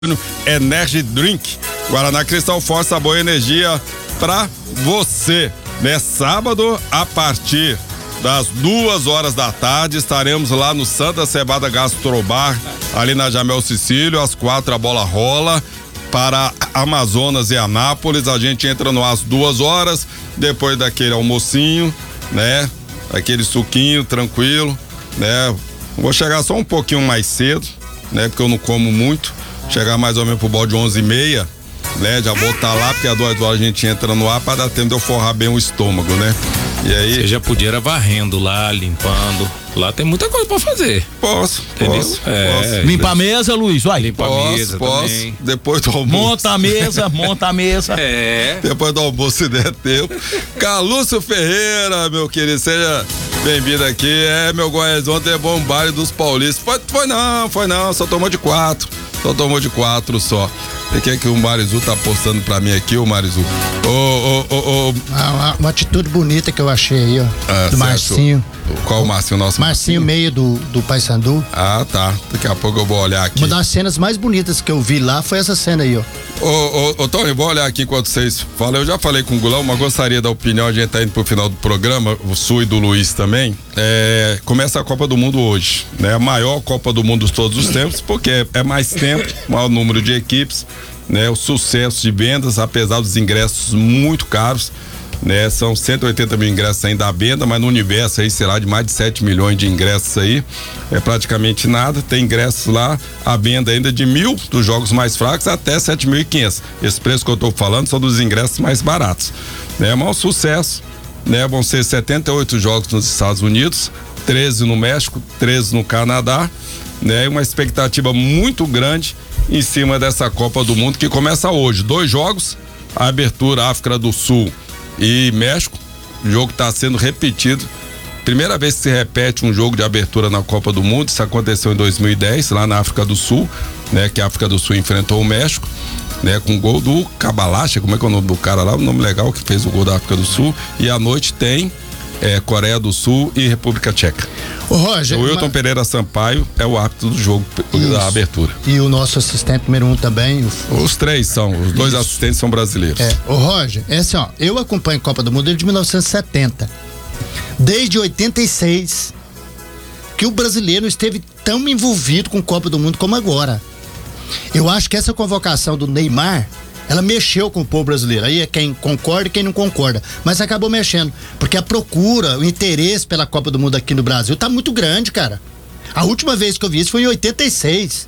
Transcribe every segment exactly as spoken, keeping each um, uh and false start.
Energy Drink. Guaraná Cristal Forte, sabor e energia pra você. Nesse sábado, a partir das duas horas da tarde, estaremos lá no Santa Cebada Gastrobar, ali na Jamel Cecílio. Às quatro a bola rola para Amazonas e Anápolis. A gente entra no às duas horas, depois daquele almocinho, né? Aquele suquinho tranquilo, né? Vou chegar só um pouquinho mais cedo, né? Porque eu não como muito. Chegar mais ou menos pro balde de onze e meia, né? Já vou estar lá, porque às duas horas a gente entra no ar para dar tempo de eu forrar bem o estômago, né? E aí... Você já podia ir varrendo lá, limpando. Lá tem muita coisa pra fazer. Posso, entendeu? posso, é, posso. Limpa a mesa, Luiz, vai. Limpa posso, a mesa posso. também. Depois do almoço. Monta a mesa, monta a mesa. É. Depois do almoço, se der tempo. Calúcio Ferreira, meu querido, seja bem-vindo aqui. É, meu Goiás, ontem é bom baile dos paulistas. Foi, foi não, foi não, só tomou de quatro. Só tomou de quatro só. O que é que o Marizu tá postando pra mim aqui, o Marizu? Ô, ô, ô, ô. Uma, uma atitude bonita que eu achei aí, ó. Ah, do Marcinho. Qual o Marcinho nosso? Marcinho, meio do, do Paysandu. Ah, tá. Daqui a pouco eu vou olhar aqui. Uma das cenas mais bonitas que eu vi lá foi essa cena aí, ó. Ô, ô, ô, Tony, vou olhar aqui enquanto vocês falam. Eu já falei com o Gulão, mas gostaria da opinião. A gente tá indo pro final do programa, o Su e do Luiz também. É, começa a Copa do Mundo hoje, né? A maior Copa do Mundo de todos os tempos, porque é mais tempo, maior número de equipes, né? O sucesso de vendas, apesar dos ingressos muito caros, né? São cento e oitenta mil ingressos ainda à venda, mas no universo aí, sei lá, de mais de sete milhões de ingressos aí, é praticamente nada. Tem ingressos lá à venda ainda de mil dos jogos mais fracos até sete mil e quinhentos. Esse preço que eu tô falando são dos ingressos mais baratos, né? Mas o sucesso, né? Vão ser setenta e oito jogos nos Estados Unidos, treze no México, treze no Canadá, né? Uma expectativa muito grande em cima dessa Copa do Mundo que começa hoje. Dois jogos, a abertura África do Sul e México. O jogo está sendo repetido. Primeira vez que se repete um jogo de abertura na Copa do Mundo. Isso aconteceu em dois mil e dez, lá na África do Sul, né? Que a África do Sul enfrentou o México, né? Com gol do Cabalacha, como é que é o nome do cara lá? O nome legal que fez o gol da África do Sul. E à noite tem é, Coreia do Sul e República Tcheca. Ô, Roger, o Wilton mas... Pereira Sampaio é o árbitro do jogo. Isso. Da abertura. E o nosso assistente número um também. O... Os três são, os dois Isso. assistentes são brasileiros. É, ô Roger, é assim, ó, eu acompanho a Copa do Mundo desde mil novecentos e setenta. Desde oitenta e seis, que o brasileiro esteve tão envolvido com a Copa do Mundo como agora. Eu acho que essa convocação do Neymar, ela mexeu com o povo brasileiro. Aí é quem concorda e quem não concorda. Mas acabou mexendo. Porque a procura, o interesse pela Copa do Mundo aqui no Brasil tá muito grande, cara. A última vez que eu vi isso foi em oitenta e seis.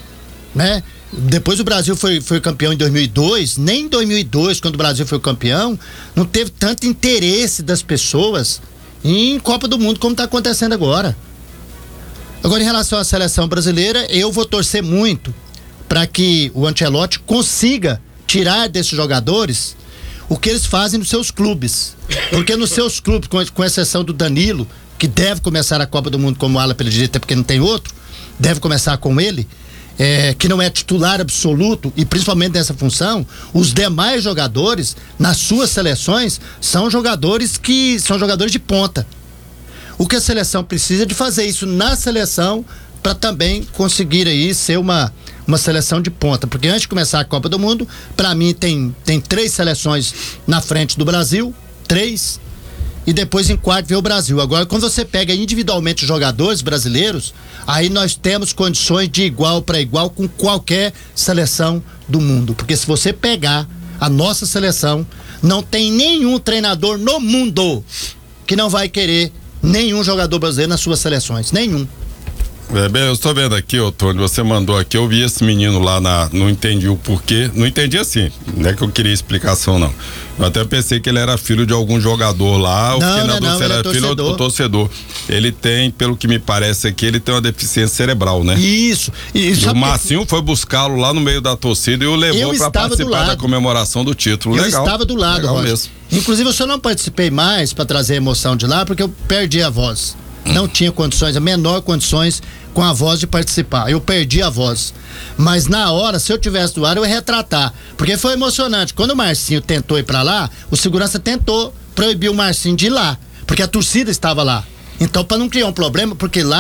Né? Depois o Brasil foi, foi campeão em dois mil e dois. Nem em dois mil e dois, quando o Brasil foi campeão, não teve tanto interesse das pessoas em Copa do Mundo como tá acontecendo agora. Agora, em relação à seleção brasileira, eu vou torcer muito para que o Ancelotti consiga tirar desses jogadores o que eles fazem nos seus clubes. Porque nos seus clubes, com, com exceção do Danilo, que deve começar a Copa do Mundo como ala pela direita, porque não tem outro, deve começar com ele, é, que não é titular absoluto, e principalmente nessa função, os demais jogadores, nas suas seleções, são jogadores que são jogadores de ponta. O que a seleção precisa é de fazer isso na seleção para também conseguir aí ser uma uma seleção de ponta, porque antes de começar a Copa do Mundo, para mim tem, tem três seleções na frente do Brasil, três, e depois em quarto vem o Brasil. Agora, quando você pega individualmente os jogadores brasileiros, aí nós temos condições de igual para igual com qualquer seleção do mundo, porque se você pegar a nossa seleção, não tem nenhum treinador no mundo que não vai querer nenhum jogador brasileiro nas suas seleções, nenhum. É, bem, eu estou vendo aqui, ô Tony, você mandou aqui, eu vi esse menino lá na, não entendi o porquê, não entendi assim, não é que eu queria explicação não, eu até pensei que ele era filho de algum jogador lá, ou não, que não, não, era ele é filho do torcedor, ele tem, pelo que me parece aqui, ele tem uma deficiência cerebral, né? Isso, e, e o Marcinho que... foi buscá-lo lá no meio da torcida e o levou para participar da comemoração do título, eu legal. Eu estava do lado, legal mesmo. Inclusive eu só não participei mais para trazer a emoção de lá, porque eu perdi a voz. Não tinha condições, a menor condições com a voz de participar. Eu perdi a voz. Mas na hora, se eu tivesse do ar, eu ia retratar. Porque foi emocionante. Quando o Marcinho tentou ir pra lá, o segurança tentou proibir o Marcinho de ir lá. Porque a torcida estava lá. Então, para não criar um problema, porque lá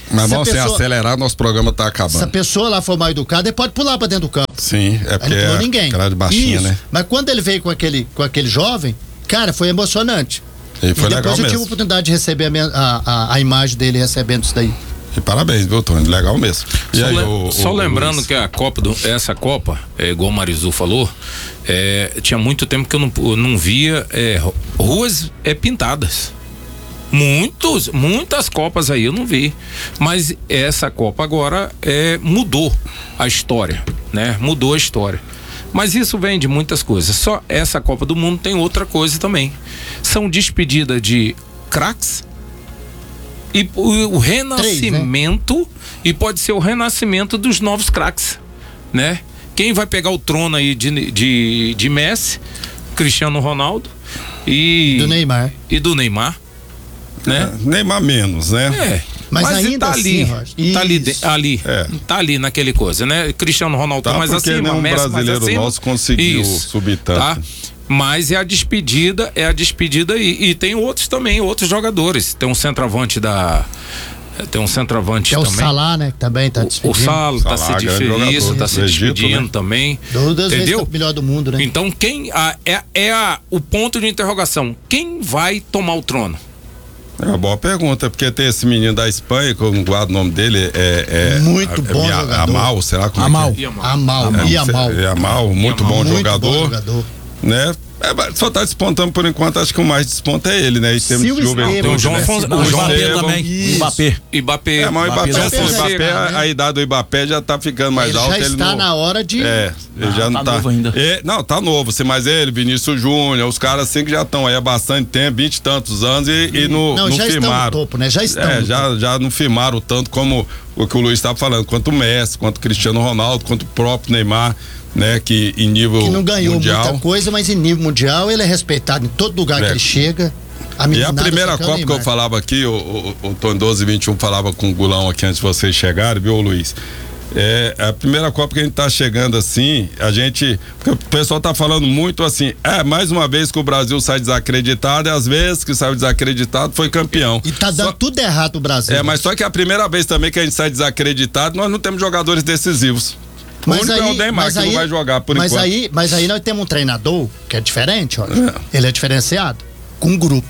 Mas Se a vamos sem pessoa- acelerar, nosso programa tá Se a acabando. pessoa lá for mal educada, ele pode pular pra dentro do campo. Sim, é Aí porque não pulou é ninguém. cara de baixinha, Isso. né? Mas quando ele veio com aquele, com aquele jovem, cara, foi emocionante. E foi e depois legal eu tive a mesmo. oportunidade de receber a, minha- a, a, a imagem dele recebendo isso daí. E parabéns, viu, Tony? Legal mesmo. E Só, aí, lem- o, só o, lembrando Luiz? que a Copa, do, essa Copa, é, igual o Marizu falou, é, tinha muito tempo que eu não, eu não via é, ruas é, pintadas. Muitos, muitas Copas aí eu não vi. Mas essa Copa agora é, mudou a história, né? Mudou a história. Mas isso vem de muitas coisas. Só essa Copa do Mundo tem outra coisa também. São despedidas de craques e o, o renascimento, Três, né? E pode ser o renascimento dos novos craques, né? Quem vai pegar o trono aí de, de, de Messi, Cristiano Ronaldo e Do Neymar. e do Neymar, né? É, Neymar menos, né? É. Mas ainda tá ali, assim, Roger, tá ali, isso. de- ali, É. tá ali naquele coisa, né? Cristiano Ronaldo Tá, tá mais porque acima, nenhum Messi mais brasileiro acima. nosso conseguiu Isso, subir tanto. tá? Mas é a despedida, é a despedida aí. E tem outros também, outros jogadores. Tem um centroavante da tem um centroavante Que é o também. Salah, né? Que também tá O despedindo. Salo tá Salah, se grande despedindo, jogador tá se do Egito, despedindo né? também. Duas vezes Entendeu? o melhor do mundo, né? Então quem a, é, é a, o ponto de interrogação. Quem vai tomar o trono? É uma boa pergunta, porque tem esse menino da Espanha, que eu não guardo o nome dele, é... é Muito é, bom é, jogador. Amal, será que Amal. E a mão? Amal, É, e Amal. é Amal, muito bom Muito jogador, bom jogador. né? É, mas só tá despontando por enquanto, acho que o mais desponta é ele, né? Em termos Se de o juventude. Tem o João né? Afonso- Não, o o João Mbappé Estevam. também. Isso. Mbappé. Mbappé. É, mas o Mbappé, Mbappé assim, já o tá Mbappé, chegando, né? a idade do Mbappé já tá ficando mais Ele alta. já ele está não... na hora de... É, ele Ah, já não tá tá. novo ainda. É, não, tá novo, sim, mas ele, Vinícius Júnior, os caras assim que já estão aí há bastante tempo, vinte e tantos anos e, e não, Não, não já estão no firmaram. topo, né? Já estão É, no já, já não firmaram tanto como o que o Luiz estava falando, quanto o Messi, quanto o Cristiano Ronaldo, quanto o próprio Neymar, né, que em nível Que não ganhou mundial. muita coisa, mas em nível mundial ele é respeitado em todo lugar É. que ele chega. E a meninada primeira só quer o Copa que eu Neymar. falava aqui, o, o, o Tony doze vinte e um falava com o Gulão aqui antes de vocês chegarem, viu, Luiz? É, a primeira Copa que a gente tá chegando assim, a gente. Porque o pessoal tá falando muito assim, é, mais uma vez que o Brasil sai desacreditado, e às vezes que saiu desacreditado foi campeão. E tá dando Só- tudo errado no Brasil. É, mas só que é a primeira vez também que a gente sai desacreditado, nós não temos jogadores decisivos. O Mas único é o aí- Neymar mas que aí- não vai jogar por mas enquanto. Aí, mas aí nós temos um treinador que é diferente, olha. É. Ele é diferenciado, com um grupo.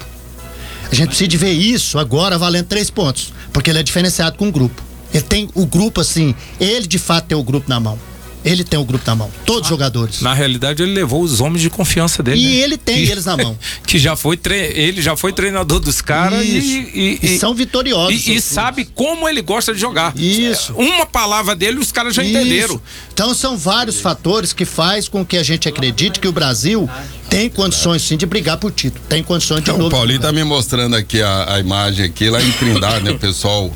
A gente precisa de ver isso agora valendo três pontos, porque ele é diferenciado com um grupo. Ele tem o grupo assim, ele de fato tem o grupo na mão. Ele tem o grupo na mão, todos os jogadores. Na realidade, ele levou os homens de confiança dele. E né? ele tem Que- eles na mão. Que já foi tre... ele já foi treinador dos caras e, Isso. e, E são vitoriosos, E, e seus sabe como ele gosta de jogar. Isso. Uma palavra dele, os caras já Isso. entenderam. Então são vários fatores que faz com que a gente acredite que o Brasil tem condições sim de brigar por título, tem condições de Então, novo. o Paulinho tá me mostrando aqui a, a imagem aqui lá em Trindade, né? O pessoal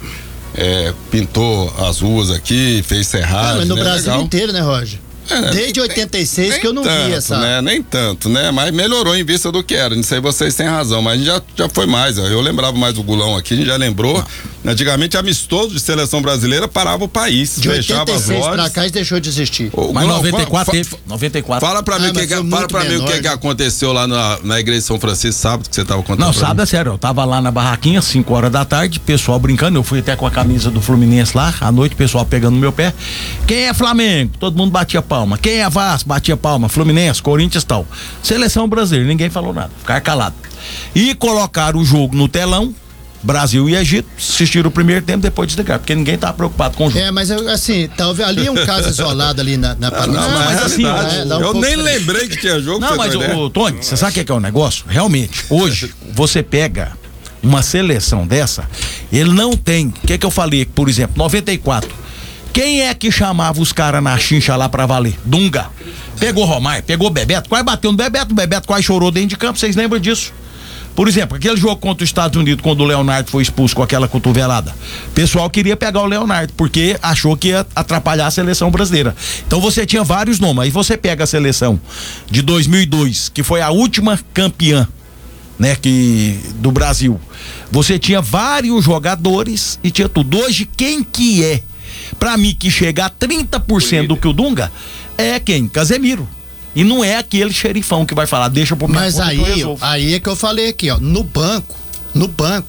é, pintou as ruas aqui, fez Ah, serragem, mas no né? Brasil Legal. inteiro, né, Roger? É, Desde oitenta e seis nem que eu não tanto, vi essa. Né? Nem tanto, né? Mas melhorou em vista do que era. Nisso aí vocês têm razão. Mas a gente já, já foi mais. ó. Eu lembrava mais do Gulão aqui, a gente já lembrou. Antigamente, amistoso de seleção brasileira parava o país. De fechava oitenta e as seis pra lojas. cá e deixou de existir. Ô, Mas Gulão, noventa e quatro fala- teve. noventa e quatro. Fala pra mim, Ah, o que, mas que- foi fala muito pra mim o que, menor, que né? aconteceu lá na, na igreja de São Francisco, sábado, que você tava contando. Não, pra mim. sábado é sério, eu tava lá na barraquinha, cinco horas da tarde, pessoal brincando, eu fui até com a camisa do Fluminense lá, à noite, pessoal pegando no meu pé. Quem é Flamengo? Todo mundo batia palma. Quem é Vasco? Batia palma. Fluminense, Corinthians e tal. Seleção brasileira, ninguém falou nada, ficar calado. E colocaram o jogo no telão, Brasil e Egito, assistiram o primeiro tempo, depois desligaram, porque ninguém tava preocupado com o jogo. É, mas eu, assim, talvez ali é um caso isolado ali na, na Ah, Paraná. não, mas, mas assim, realidade, é, dá um eu pouco nem de- lembrei que tinha jogo. Não, pra mas você ter uma o, ideia. Tony, você sabe o que é, que é o negócio? Realmente, hoje, você pega uma seleção dessa, ele não tem, o que é que eu falei, por exemplo, noventa e quatro, quem é que chamava os caras na chincha lá pra valer? Dunga. Pegou Romário, pegou Bebeto, quase bateu no Bebeto, o Bebeto quase chorou dentro de campo, vocês lembram disso? Por exemplo, aquele jogo contra os Estados Unidos, quando o Leonardo foi expulso com aquela cotovelada, o pessoal queria pegar o Leonardo, porque achou que ia atrapalhar a seleção brasileira. Então você tinha vários nomes, aí você pega a seleção de dois mil e dois, que foi a última campeã, né, que, do Brasil. Você tinha vários jogadores e tinha tudo. Hoje, quem que é, pra mim, que chega a trinta por cento do que o Dunga, é quem? Casemiro. E não é aquele xerifão que vai falar, deixa pro minha Mas conta que eu aí, resolvo. aí é que eu falei aqui, ó, no banco, no banco,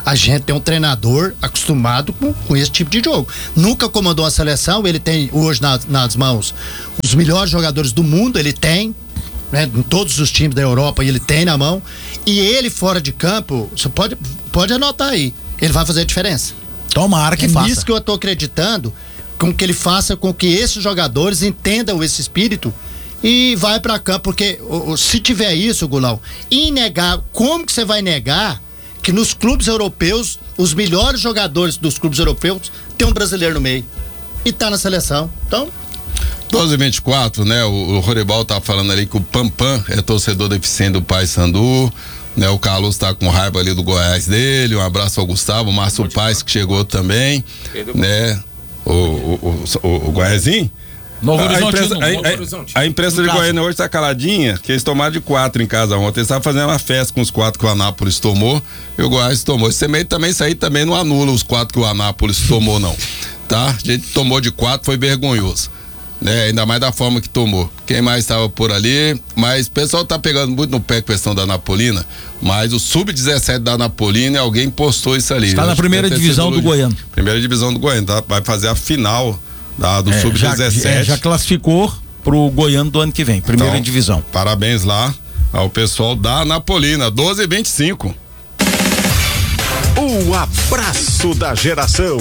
A gente tem um treinador acostumado com, com esse tipo de jogo. Nunca comandou a seleção, ele tem hoje nas, nas mãos os melhores jogadores do mundo, ele tem, né, em todos os times da Europa, ele tem na mão. E ele fora de campo, você pode, pode anotar aí, ele vai fazer a diferença. Tomara que é faça. É nisso que eu estou acreditando, com que ele faça com que esses jogadores entendam esse espírito e vai para campo, porque o, o, se tiver isso, Gulau, inegável, como que você vai negar que nos clubes europeus, os melhores jogadores dos clubes europeus tem um brasileiro no meio e tá na seleção? Então, doze e vinte e quatro, né? O, o Roribal tá falando ali que o Pampam é torcedor deficiente do Paysandu, né? O Carlos tá com raiva ali do Goiás dele. Um abraço ao Gustavo, o Márcio Paes que chegou também, né? O, o, o, o, o Goiazinho? Novo Horizonte. A imprensa, Novo a, Horizonte. A, a imprensa de Goiânia hoje tá caladinha, que eles tomaram de quatro em casa ontem. Eles estavam fazendo uma festa com os quatro que o Anápolis tomou e o Goiás tomou. Esse meio também, isso aí também não anula os quatro que o Anápolis tomou, não. Tá? A gente tomou de quatro, foi vergonhoso. Né? Ainda mais da forma que tomou. Quem mais estava por ali? Mas o pessoal tá pegando muito no pé a questão da Anapolina, mas o sub dezessete da Anapolina, alguém postou isso ali. Está na primeira divisão do Goiano. Primeira divisão do Goiano, tá? Vai fazer a final da, do é, sub dezessete. Já, é, já classificou pro Goiano do ano que vem, primeira então, divisão. Parabéns lá ao pessoal da Anapolina, doze e vinte e cinco. O abraço da geração.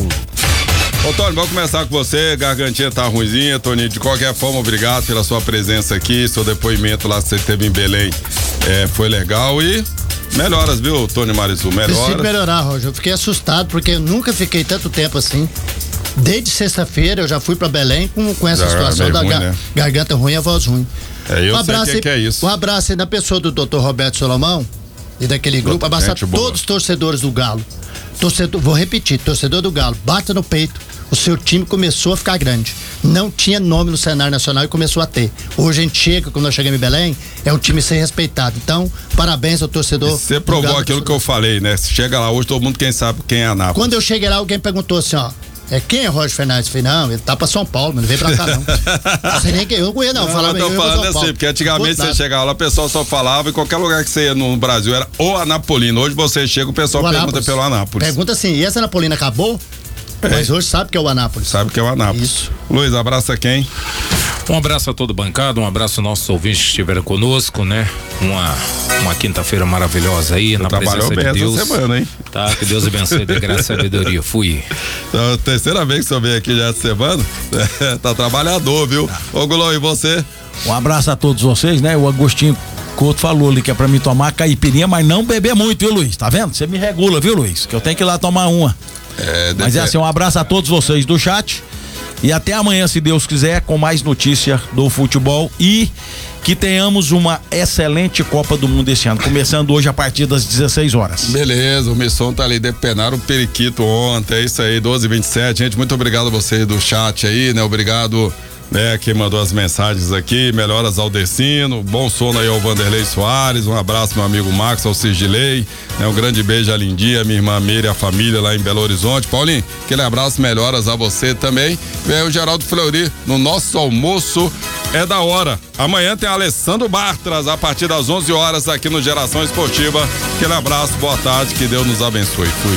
Ô Tony, vamos começar com você, gargantinha tá ruimzinha, Toninho, de qualquer forma, obrigado pela sua presença aqui, seu depoimento lá que você teve em Belém, é, foi legal e melhoras, viu, Tony Marizu, melhoras. Preciso melhorar, Roger, eu fiquei assustado porque eu nunca fiquei tanto tempo assim. Desde sexta-feira eu já fui pra Belém com, com essa já situação da ruim, ga, né? garganta ruim e a voz ruim. É, eu um abraço sei aí, que é isso. Um abraço aí da pessoa do doutor Roberto Solomão e daquele grupo, abraçar todos os torcedores do Galo. Torcedor, vou repetir, torcedor do Galo, bata no peito, o seu time começou a ficar grande. Não tinha nome no cenário nacional e começou a ter. Hoje a gente chega, quando nós chegamos em Belém, é um time ser respeitado. Então, parabéns ao torcedor. Você provou aquilo que eu falei, né? Chega lá hoje, todo mundo quem sabe quem é Anápolis. Quando eu cheguei lá, alguém perguntou assim, ó, é, quem é Roger Fernandes? Eu falei, não, ele tá pra São Paulo, mas não veio pra cá, não. Não sei nem quem, eu não conheço, não. Não, falava, eu tô eu falando assim, porque antigamente você chegava lá, o pessoal só falava, em qualquer lugar que você ia no Brasil era o Anapolino. Hoje você chega, o pessoal o pergunta Anápolis. Pelo Anápolis. Pergunta assim, e essa Anapolina acabou? É. Mas hoje sabe que é o Anápolis. Sabe que é o Anápolis. Isso. Luiz, abraça quem? Um abraço a todo bancada, um abraço aos nossos ouvintes que estiveram conosco, né? Uma, uma quinta-feira maravilhosa aí, você na presença bem de Deus. Essa semana, hein? Tá, que Deus abençoe, de graça e sabedoria. Fui. Então, terceira vez que você veio aqui já essa semana, tá trabalhador, viu? Tá. Ô, Gulão, e você? Um abraço a todos vocês, né? O Agostinho Couto falou ali que é pra mim tomar caipirinha, mas não beber muito, viu, Luiz? Tá vendo? Você me regula, viu, Luiz? Que eu tenho que ir lá tomar uma. É, mas é assim, um abraço a todos vocês do chat e até amanhã, se Deus quiser, com mais notícia do futebol e que tenhamos uma excelente Copa do Mundo esse ano, começando hoje a partir das dezesseis horas. Beleza, o Misson tá ali, depenaram o periquito ontem, é isso aí, doze e vinte e sete, gente, muito obrigado a vocês do chat aí, né, obrigado, né, quem mandou as mensagens aqui, melhoras ao Decino, bom sono aí ao Vanderlei Soares, um abraço meu amigo Max, ao Cirgilei, né, um grande beijo a Lindia, minha irmã Miri, a família lá em Belo Horizonte. Paulinho, aquele abraço, melhoras a você também. Vem o Geraldo Fleury, no nosso almoço é da hora. Amanhã tem Alessandro Bartras, a partir das onze horas aqui no Geração Esportiva. Aquele abraço, boa tarde, que Deus nos abençoe. Fui.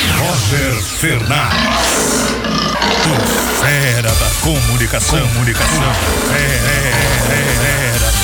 Roger Fernandes. Fera da comunicação. Comunicação. É, é, é, é, é.